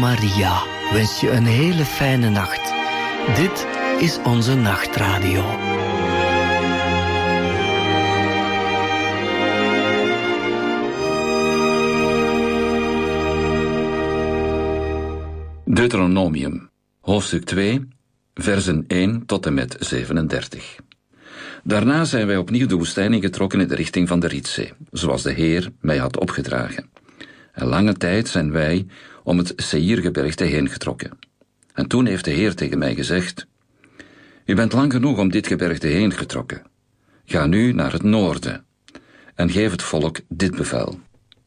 Maria wens je een hele fijne nacht. Dit is onze nachtradio. Deuteronomium, hoofdstuk 2, versen 1 tot en met 37. Daarna zijn wij opnieuw de woestijn ingetrokken in de richting van de Rietzee, zoals de Heer mij had opgedragen. En lange tijd zijn wij om het Seirgebergte heen getrokken. En toen heeft de Heer tegen mij gezegd: U bent lang genoeg om dit gebergte heen getrokken. Ga nu naar het noorden en geef het volk dit bevel.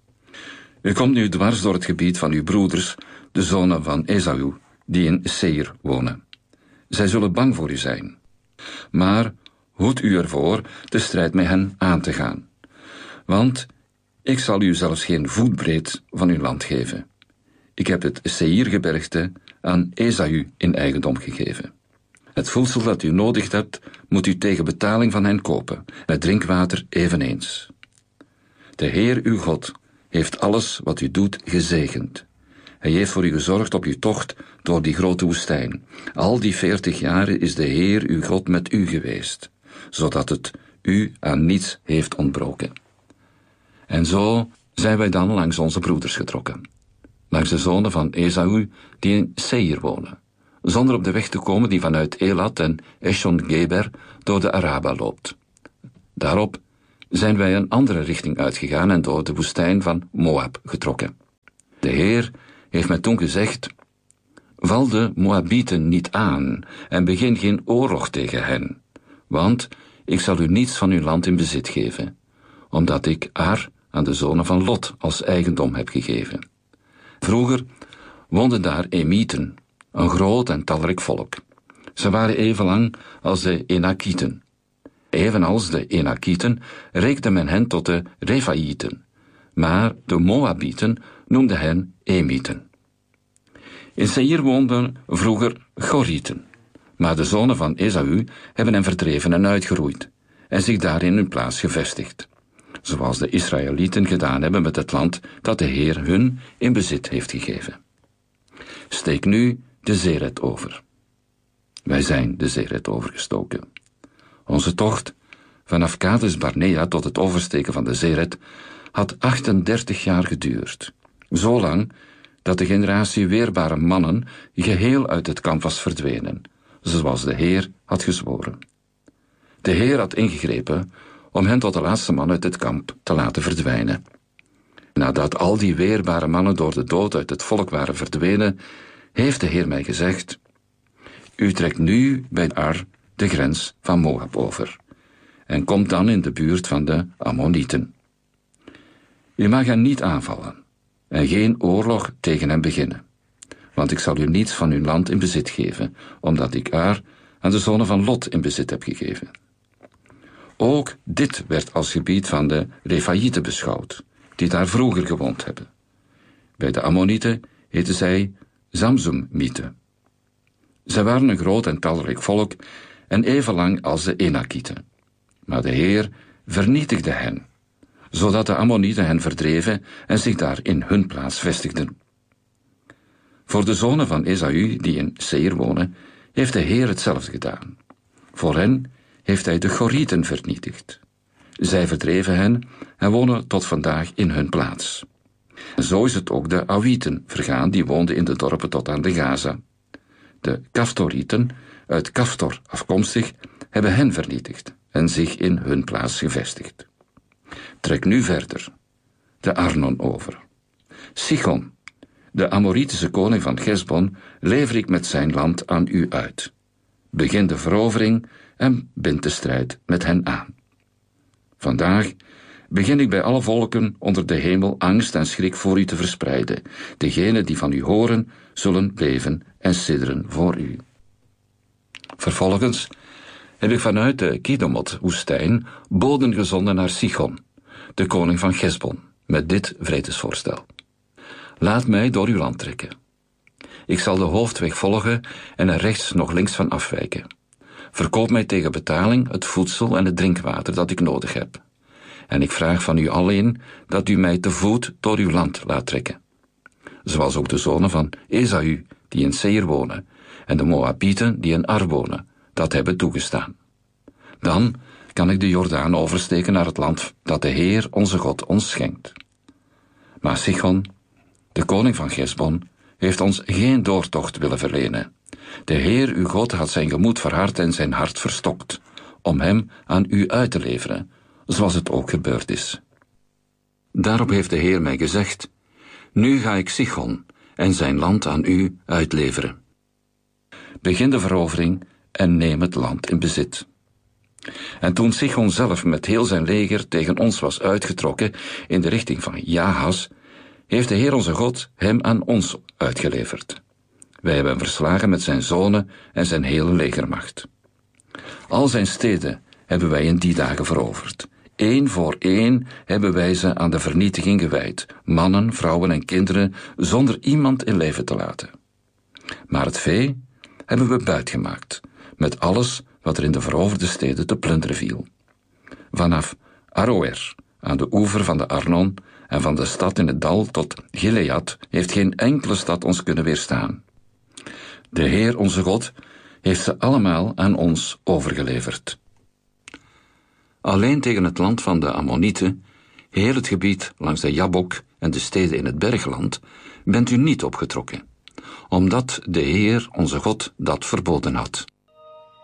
U komt nu dwars door het gebied van uw broeders, de zonen van Esau, die in Seir wonen. Zij zullen bang voor u zijn. Maar hoed u ervoor de strijd met hen aan te gaan. Want ik zal u zelfs geen voetbreed van uw land geven. Ik heb het Seirgebergte aan Esau in eigendom gegeven. Het voedsel dat u nodig hebt, moet u tegen betaling van hen kopen, het drinkwater eveneens. De Heer uw God heeft alles wat u doet gezegend. Hij heeft voor u gezorgd op uw tocht door die grote woestijn. Al die 40 jaren is de Heer uw God met u geweest, zodat het u aan niets heeft ontbroken. En zo zijn wij dan langs onze broeders getrokken, langs de zonen van Esau die in Seir wonen, zonder op de weg te komen die vanuit Elat en Eshon-Geber door de Araba loopt. Daarop zijn wij een andere richting uitgegaan en door de woestijn van Moab getrokken. De Heer heeft mij toen gezegd: val de Moabieten niet aan en begin geen oorlog tegen hen, want ik zal u niets van uw land in bezit geven, omdat ik Ar aan de zonen van Lot als eigendom heb gegeven. Vroeger woonden daar Emieten, een groot en talrijk volk. Ze waren even lang als de Enakieten. Evenals de Enakieten rekende men hen tot de Refaïten, maar de Moabieten noemden hen Emieten. In Seir woonden vroeger Gorieten, maar de zonen van Esau hebben hen verdreven en uitgeroeid en zich daar in hun plaats gevestigd, zoals de Israëlieten gedaan hebben met het land dat de Heer hun in bezit heeft gegeven. Steek nu de Zered over. Wij zijn de Zered overgestoken. Onze tocht vanaf Kades Barnea tot het oversteken van de Zered had 38 jaar geduurd, zo lang dat de generatie weerbare mannen geheel uit het kamp was verdwenen, zoals de Heer had gezworen. De Heer had ingegrepen om hen tot de laatste man uit het kamp te laten verdwijnen. Nadat al die weerbare mannen door de dood uit het volk waren verdwenen, heeft de Heer mij gezegd: U trekt nu bij Ar de grens van Moab over en komt dan in de buurt van de Ammonieten. U mag hen niet aanvallen en geen oorlog tegen hen beginnen, want ik zal u niets van uw land in bezit geven, omdat ik Ar aan de zonen van Lot in bezit heb gegeven. Ook dit werd als gebied van de Refaïten beschouwd, die daar vroeger gewoond hebben. Bij de Ammonieten heten zij Zamzummieten. Zij waren een groot en talrijk volk en even lang als de Enakieten. Maar de Heer vernietigde hen, zodat de Ammonieten hen verdreven en zich daar in hun plaats vestigden. Voor de zonen van Esau, die in Seir wonen, heeft de Heer hetzelfde gedaan. Voor hen heeft hij de Gorieten vernietigd. Zij verdreven hen en wonen tot vandaag in hun plaats. En zo is het ook de Awieten vergaan, die woonden in de dorpen tot aan de Gaza. De Kaftorieten, uit Kaftor afkomstig, hebben hen vernietigd en zich in hun plaats gevestigd. Trek nu verder de Arnon over. Sichon, de Amoritische koning van Gesbon, lever ik met zijn land aan u uit. Begin de verovering en bind de strijd met hen aan. Vandaag begin ik bij alle volken onder de hemel angst en schrik voor u te verspreiden. Degenen die van u horen, zullen beven en sidderen voor u. Vervolgens heb ik vanuit de Kedomot-woestijn boden gezonden naar Sichon, de koning van Gesbon, met dit vredesvoorstel: laat mij door uw land trekken. Ik zal de hoofdweg volgen en er rechts nog links van afwijken. Verkoop mij tegen betaling het voedsel en het drinkwater dat ik nodig heb. En ik vraag van u alleen dat u mij te voet door uw land laat trekken. zoals ook de zonen van Esaü, die in Seir wonen, en de Moabieten, die in Ar wonen, dat hebben toegestaan. Dan kan ik de Jordaan oversteken naar het land dat de Heer, onze God, ons schenkt. Maar Sichon, de koning van Gesbon, heeft ons geen doortocht willen verlenen. De Heer, uw God, had zijn gemoed verhard en zijn hart verstokt, om hem aan u uit te leveren, zoals het ook gebeurd is. Daarop heeft de Heer mij gezegd: nu ga ik Sichon en zijn land aan u uitleveren. Begin de verovering en neem het land in bezit. En toen Sichon zelf met heel zijn leger tegen ons was uitgetrokken in de richting van Jahas, heeft de Heer onze God hem aan ons uitgeleverd. Wij hebben hem verslagen met zijn zonen en zijn hele legermacht. Al zijn steden hebben wij in die dagen veroverd. Eén voor één hebben wij ze aan de vernietiging gewijd, mannen, vrouwen en kinderen, zonder iemand in leven te laten. Maar het vee hebben we buitgemaakt, met alles wat er in de veroverde steden te plunderen viel. Vanaf Aroer, aan de oever van de Arnon, en van de stad in het dal tot Gilead heeft geen enkele stad ons kunnen weerstaan. De Heer, onze God, heeft ze allemaal aan ons overgeleverd. Alleen tegen het land van de Ammonieten, heel het gebied langs de Jabok en de steden in het bergland, bent u niet opgetrokken, omdat de Heer, onze God, dat verboden had.